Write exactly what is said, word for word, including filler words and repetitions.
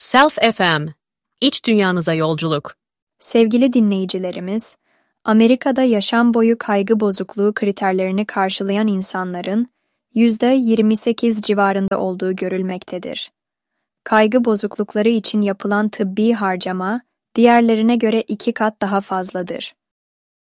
Self F M, İç dünyanıza yolculuk. Sevgili dinleyicilerimiz, Amerika'da yaşam boyu kaygı bozukluğu kriterlerini karşılayan insanların yüzde yirmi sekiz civarında olduğu görülmektedir. Kaygı bozuklukları için yapılan tıbbi harcama, diğerlerine göre iki kat daha fazladır.